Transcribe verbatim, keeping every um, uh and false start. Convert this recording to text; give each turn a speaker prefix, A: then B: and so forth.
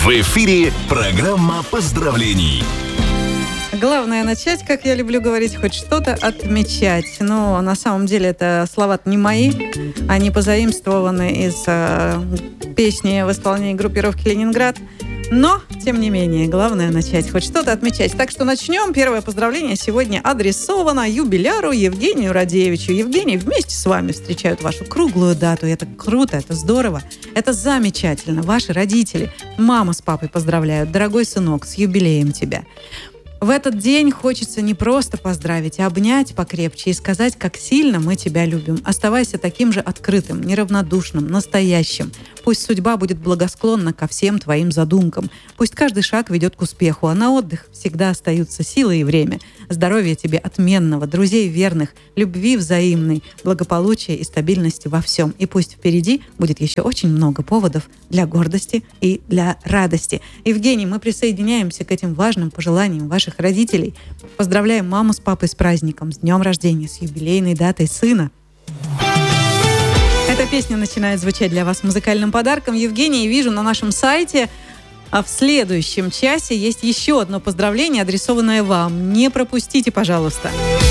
A: В эфире программа поздравлений.
B: Главное начать, как я люблю говорить, хоть что-то отмечать. Но на самом деле это слова-то не мои. Они позаимствованы из э, песни в исполнении группировки «Ленинград». Но, тем не менее, главное начать, хоть что-то отмечать. Так что начнем. Первое поздравление сегодня адресовано юбиляру Евгению Радевичу. Евгений, вместе с вами встречают вашу круглую дату. И это круто, это здорово, это замечательно. Ваши родители, мама с папой поздравляют. Дорогой сынок, с юбилеем тебя. В этот день хочется не просто поздравить, а обнять покрепче и сказать, как сильно мы тебя любим. Оставайся таким же открытым, неравнодушным, настоящим. Пусть судьба будет благосклонна ко всем твоим задумкам. Пусть каждый шаг ведет к успеху, а на отдых всегда остаются силы и время. Здоровья тебе отменного, друзей верных, любви взаимной, благополучия и стабильности во всем. И пусть впереди будет еще очень много поводов для гордости и для радости. Евгений, мы присоединяемся к этим важным пожеланиям ваших родителей. Поздравляем маму с папой с праздником, с днем рождения, с юбилейной датой сына. Эта песня начинает звучать для вас музыкальным подарком. Евгений, вижу на нашем сайте, а в следующем часе есть еще одно поздравление, адресованное вам. Не пропустите, пожалуйста.